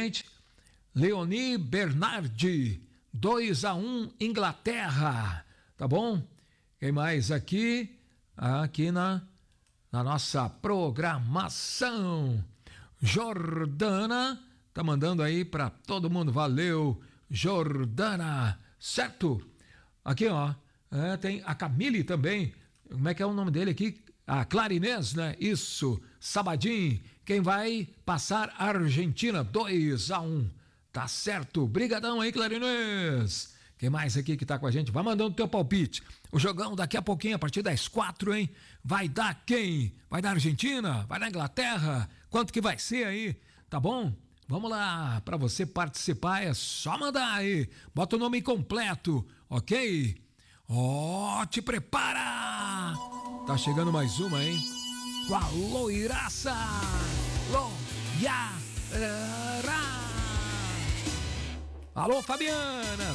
gente. Leoni Bernardi, 2-1 Inglaterra, tá bom? Quem mais aqui? Aqui na nossa programação. Jordana tá mandando aí pra todo mundo. Valeu, Jordana, certo? Aqui, ó, tem a Camille também. Como é que é o nome dele aqui? A Clarinês, né? Isso, Sabadim. Quem vai passar? Argentina, 2-1. Tá certo. Brigadão aí, Clarinês. Quem mais aqui que tá com a gente? Vai mandando teu palpite. O jogão daqui a pouquinho, a partir das 4, hein? Vai dar quem? Vai dar Argentina? Vai dar Inglaterra? Quanto que vai ser aí? Tá bom? Vamos lá, para você participar é só mandar aí. Bota o nome completo, ok? Ó, te prepara! Tá chegando mais uma, hein? Com a loiraça! Loiará! Alô, Fabiana!